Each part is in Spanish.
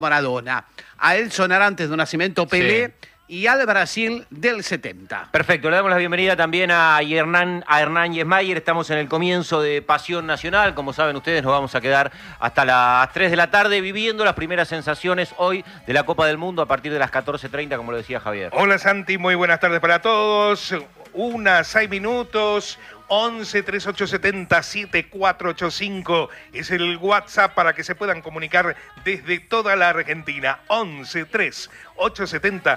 Maradona, a Edson Arantes de Nacimiento Pelé y al Brasil del 70. Perfecto, le damos la bienvenida también a Hernán Yesmayer. Estamos en el comienzo de Pasión Nacional. Como saben ustedes, nos vamos a quedar hasta las 3 de la tarde viviendo las primeras sensaciones hoy de la Copa del Mundo a partir de las 14:30, como lo decía Javier. Hola Santi, muy buenas tardes para todos. 6 minutos. 11 3870 7485 es el WhatsApp para que se puedan comunicar desde toda la Argentina. 11 3870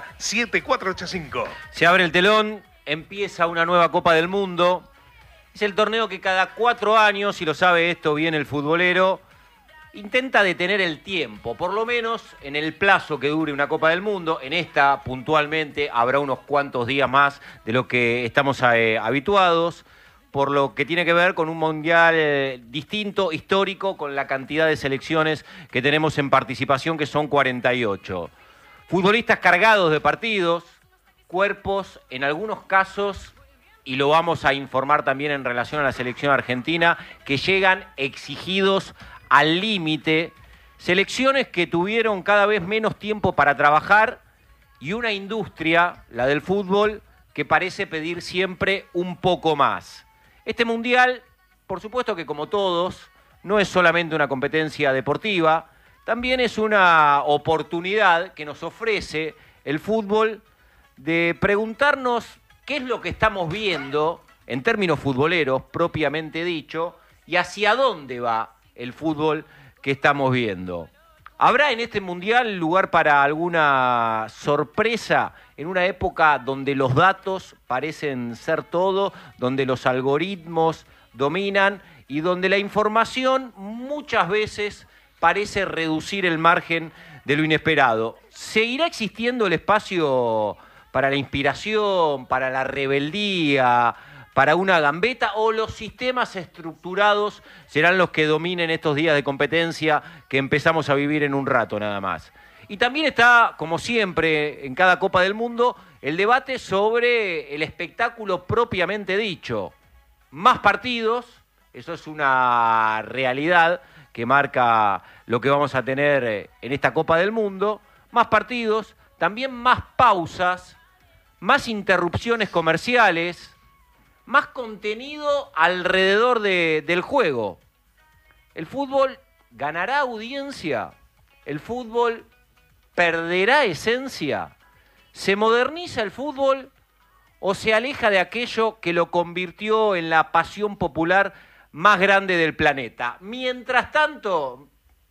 7485. Se abre el telón, empieza una nueva Copa del Mundo. Es el torneo que cada 4 años, y lo sabe esto bien el futbolero, intenta detener el tiempo, por lo menos en el plazo que dure una Copa del Mundo. En esta, puntualmente, habrá unos cuantos días más de lo que estamos habituados, por lo que tiene que ver con un mundial distinto, histórico, con la cantidad de selecciones que tenemos en participación, que son 48. Futbolistas cargados de partidos, cuerpos, en algunos casos, y lo vamos a informar también en relación a la selección argentina, que llegan exigidos al límite, selecciones que tuvieron cada vez menos tiempo para trabajar y una industria, la del fútbol, que parece pedir siempre un poco más. Este mundial, por supuesto que como todos, no es solamente una competencia deportiva, también es una oportunidad que nos ofrece el fútbol de preguntarnos qué es lo que estamos viendo en términos futboleros, propiamente dicho, y hacia dónde va el fútbol que estamos viendo. ¿Habrá en este mundial lugar para alguna sorpresa en una época donde los datos parecen ser todo, donde los algoritmos dominan y donde la información muchas veces parece reducir el margen de lo inesperado? ¿Seguirá existiendo el espacio para la inspiración, para la rebeldía, para una gambeta, o los sistemas estructurados serán los que dominen estos días de competencia que empezamos a vivir en un rato nada más? Y también está, como siempre, en cada Copa del Mundo, el debate sobre el espectáculo propiamente dicho. Más partidos, eso es una realidad que marca lo que vamos a tener en esta Copa del Mundo. Más partidos, también más pausas, más interrupciones comerciales, más contenido alrededor del juego. ¿El fútbol ganará audiencia? ¿El fútbol perderá esencia? ¿Se moderniza el fútbol o se aleja de aquello que lo convirtió en la pasión popular más grande del planeta? Mientras tanto,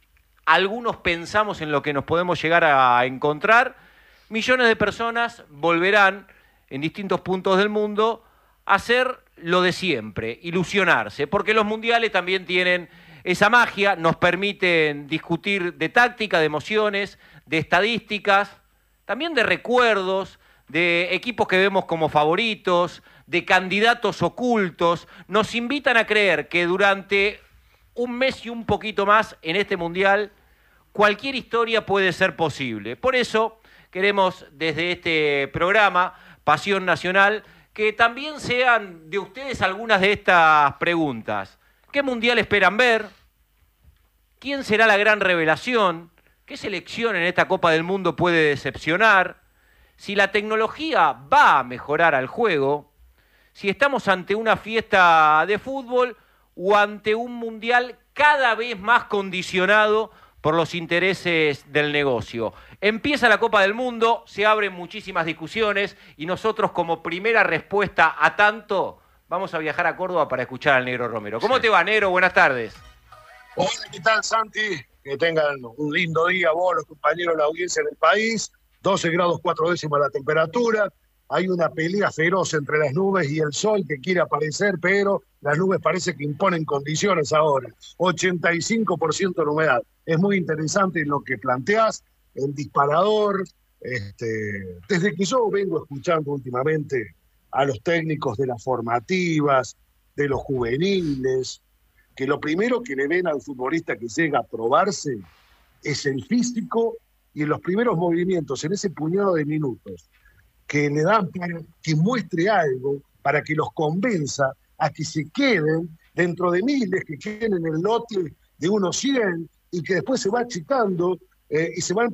algunos pensamos en lo que nos podemos llegar a encontrar. Millones de personas volverán en distintos puntos del mundo hacer lo de siempre, ilusionarse, porque los mundiales también tienen esa magia, nos permiten discutir de táctica, de emociones, de estadísticas, también de recuerdos, de equipos que vemos como favoritos, de candidatos ocultos. Nos invitan a creer que durante un mes y un poquito más en este mundial cualquier historia puede ser posible. Por eso queremos desde este programa, Pasión Nacional, que también sean de ustedes algunas de estas preguntas. ¿Qué mundial esperan ver? ¿Quién será la gran revelación? ¿Qué selección en esta Copa del Mundo puede decepcionar? Si la tecnología va a mejorar al juego, si estamos ante una fiesta de fútbol o ante un mundial cada vez más condicionado por los intereses del negocio. Empieza la Copa del Mundo, se abren muchísimas discusiones y nosotros, como primera respuesta a tanto, vamos a viajar a Córdoba para escuchar al Negro Romero. ¿Cómo te va, Negro? Buenas tardes. Hola, ¿qué tal, Santi? Que tengan un lindo día vos, los compañeros, la audiencia del país. 12 grados 4 décimas la temperatura. Hay una pelea feroz entre las nubes y el sol que quiere aparecer, pero las nubes parece que imponen condiciones ahora. 85% de humedad. Es muy interesante lo que planteás, el disparador. Desde que yo vengo escuchando últimamente a los técnicos de las formativas, de los juveniles, que lo primero que le ven al futbolista que llega a probarse es el físico y en los primeros movimientos, en ese puñado de minutos, que le dan para que muestre algo, para que los convenza a que se queden dentro de miles que queden en el lote de unos 100 y que después se va achicando y se van